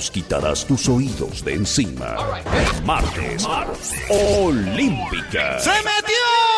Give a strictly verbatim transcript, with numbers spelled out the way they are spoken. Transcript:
nos quitarás tus oídos de encima. Martes, Olímpica. ¡Se metió!